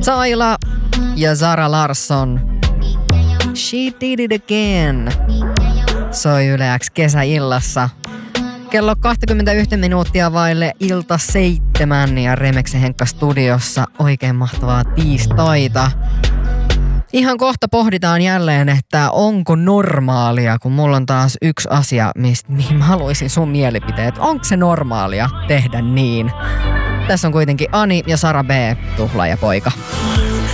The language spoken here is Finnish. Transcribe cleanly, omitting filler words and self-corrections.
Tyla ja Zara Larsson. She did it again. Soi Yle X kesäillassa. Kello 21 minuuttia vaille ilta 7 ja Remeksen Henkka studiossa. Oikein mahtavaa tiistaita. Ihan kohta pohditaan jälleen, että onko normaalia, kun mulla on taas yksi asia, mihin mä haluaisin sun mielipiteet. Onko se normaalia tehdä niin? Tässä on kuitenkin Ani ja Sara B, Tuhlaajapoika.